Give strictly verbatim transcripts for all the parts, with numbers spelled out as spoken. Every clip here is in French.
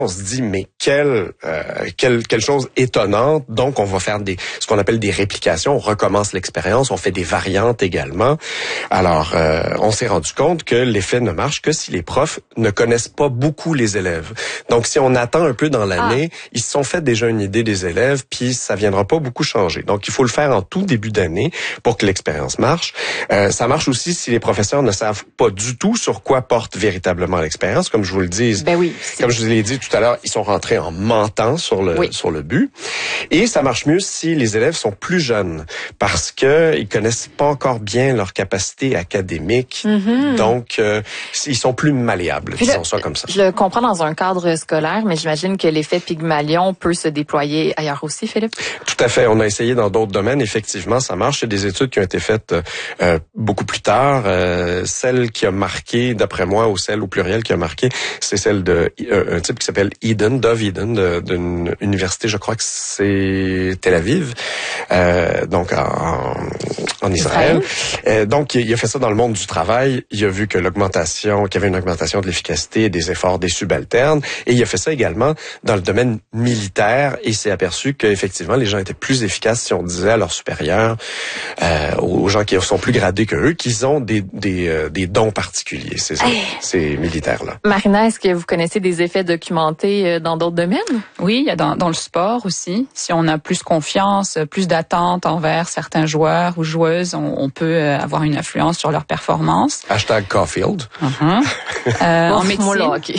On se dit, mais quelle, euh, quelle, quelle chose étonnante. Donc, on va faire des, ce qu'on appelle des réplications. On recommence l'expérience. On fait des variantes également. Alors, euh, on s'est rendu compte que l'effet ne marche que si les profs ne connaissent pas beaucoup les élèves. Donc, si on attend un peu dans l'année, ah. ils se sont fait déjà une idée des élèves, puis ça viendra pas beaucoup changer. Donc, il faut le faire en tout début d'année pour que l'expérience marche. Euh, ça marche aussi si les professeurs ne savent pas du tout sur quoi porte véritablement l'expérience. Comme je vous le dis, ben oui, comme je vous l'ai dit tout tout à l'heure, ils sont rentrés en mentant sur le oui. sur le but. Et ça marche mieux si les élèves sont plus jeunes parce que ils connaissent pas encore bien leur capacité académique. Mm-hmm. Donc euh, ils sont plus malléables, Puis disons le, ça comme ça. Je le comprends dans un cadre scolaire, mais j'imagine que l'effet Pygmalion peut se déployer ailleurs aussi, Philippe. Tout à fait. On a essayé dans d'autres domaines. Effectivement, ça marche. Il y a des études qui ont été faites euh, beaucoup plus tard. Euh, celle qui a marqué, d'après moi, ou celle au pluriel qui a marqué, c'est celle de euh, un type qui s'appelle Eden, Dov Eden, d'une université, je crois que c'est Tel Aviv, euh, donc en, en Israël. Euh, donc, il a fait ça dans le monde du travail. Il a vu que l'augmentation, qu'il y avait une augmentation de l'efficacité des efforts des subalternes. Et il a fait ça également dans le domaine militaire. Et il s'est aperçu qu'effectivement, les gens étaient plus efficaces si on disait à leurs supérieurs, euh, aux gens qui sont plus gradés que eux, qu'ils ont des, des, euh, des dons particuliers, ces, hey. ces militaires-là. Marina, est-ce que vous connaissez des effets documentés dans d'autres domaines? Oui, il y a dans, dans le sport aussi. Si on a plus confiance, plus d'attente envers certains joueurs ou joueuses, on, on peut avoir une influence sur leur performance. Hashtag Caulfield. Uh-huh. euh, en médecine. Moi, là, okay.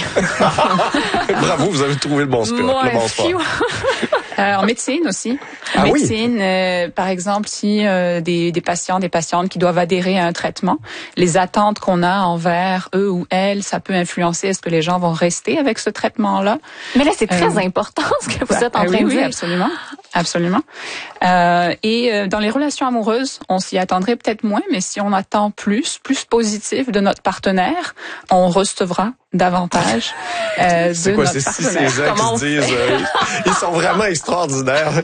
Bravo, vous avez trouvé le bon sport. Moi, le bon sport. Euh, en médecine aussi. En ah médecine, oui? euh, par exemple, si euh, des, des patients, des patientes qui doivent adhérer à un traitement, les attentes qu'on a envers eux ou elles, ça peut influencer est-ce que les gens vont rester avec ce traitement-là. Mais là, c'est très euh, important ce que vous êtes en train oui, de dire. Oui, absolument, absolument. Euh, et euh, dans les relations amoureuses, on s'y attendrait peut-être moins, mais si on attend plus, plus positif de notre partenaire, on recevra davantage euh, de c'est quoi, notre c'est partenaire. C'est ces gens qui se disent, euh, ils sont vraiment extraordinaires.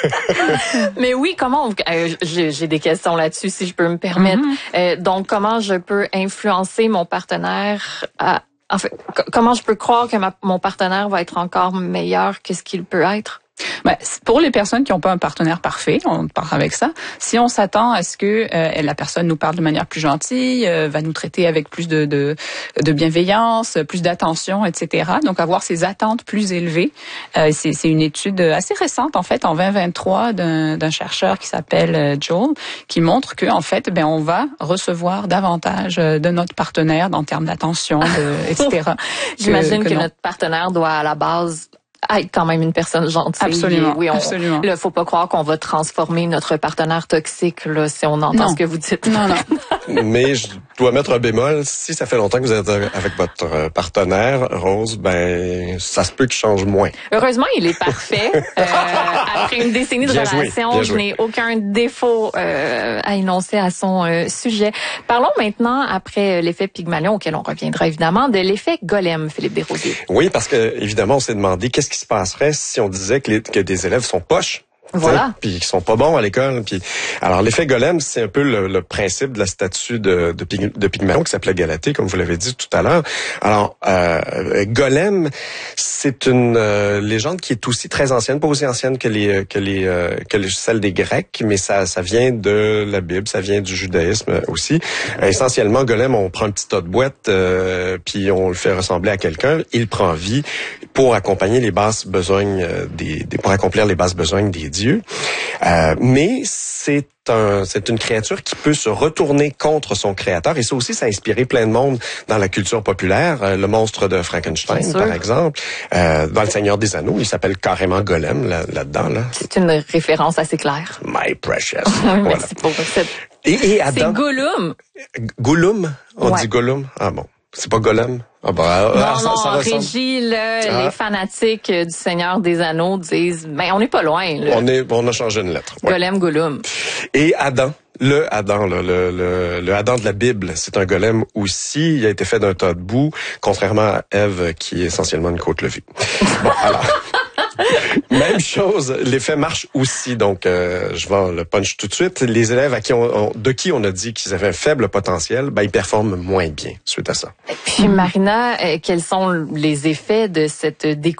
Mais oui, comment, euh, j'ai, j'ai des questions là-dessus si je peux me permettre. Mm-hmm. Euh, donc, comment je peux influencer mon partenaire à, en fait, c- comment je peux croire que ma, mon partenaire va être encore meilleur que ce qu'il peut être? Ben, pour les personnes qui n'ont pas un partenaire parfait, on part avec ça. Si on s'attend à ce que euh, la personne nous parle de manière plus gentille, euh, va nous traiter avec plus de, de, de bienveillance, plus d'attention, et cetera. Donc avoir ces attentes plus élevées, euh, c'est, c'est une étude assez récente en fait, en vingt vingt-trois, d'un, d'un chercheur qui s'appelle Joel, qui montre que en fait, ben on va recevoir davantage de notre partenaire en termes d'attention, de, et cetera. J'imagine que, que, que notre partenaire doit à la base être quand même une personne gentille. Absolument. Et oui, on, absolument. Là, faut pas croire qu'on va transformer notre partenaire toxique, là, si on entend non. ce que vous dites. Non, non. Mais je dois mettre un bémol. Si ça fait longtemps que vous êtes avec votre partenaire, Rose, ben, ça se peut qu'il change moins. Heureusement, il est parfait. Euh, après une décennie de bien relation, joué, je n'ai aucun défaut euh, à énoncer à son euh, sujet. Parlons maintenant, après l'effet Pygmalion, auquel on reviendra évidemment, de l'effet Golem, Philippe Desrosiers. Oui, parce que évidemment, on s'est demandé qu'est-ce qui se passerait si on disait que, les, que des élèves sont poches. Voilà. Puis qui sont pas bons à l'école. Puis alors l'effet Golem, c'est un peu le, le principe de la statue de, de, Pygm- de Pygmalion qui s'appelait Galatée, comme vous l'avez dit tout à l'heure. Alors euh, Golem, c'est une euh, légende qui est aussi très ancienne, pas aussi ancienne que les que les euh, que les, celle des Grecs, mais ça ça vient de la Bible, ça vient du judaïsme aussi. Euh, essentiellement, Golem, on prend un petit tas de boîte, euh, puis on le fait ressembler à quelqu'un. Il prend vie pour accompagner les basses besognes des, des pour accomplir les basses besognes des Dieu. Euh, mais c'est un, c'est une créature qui peut se retourner contre son créateur. Et ça aussi, ça a inspiré plein de monde dans la culture populaire. Euh, le monstre de Frankenstein, par exemple. Euh, dans Le Seigneur des Anneaux, il s'appelle carrément Golem là, là-dedans. Là. C'est une référence assez claire. My precious. Merci voilà. pour cette... Et, et Adam... C'est Gollum. Gollum? On ouais. dit Gollum? Ah bon. C'est pas Golem? Ah bon, ah, non, ah, ça, non, ça Régie, là, ah. les fanatiques du Seigneur des Anneaux disent, ben, on n'est pas loin, là. On est, on a changé une lettre. Ouais. Golem, Gollum. Et Adam. Le Adam, là, le, le, le Adam de la Bible, c'est un golem aussi. Il a été fait d'un tas de boue, contrairement à Ève, qui est essentiellement une côte levée. Bon, alors... Même chose, l'effet marche aussi. Donc, euh, je vais le punch tout de suite. Les élèves à qui on, on, de qui on a dit qu'ils avaient un faible potentiel, ben ils performent moins bien suite à ça. Puis Marina, euh, quels sont les effets de cette découverte?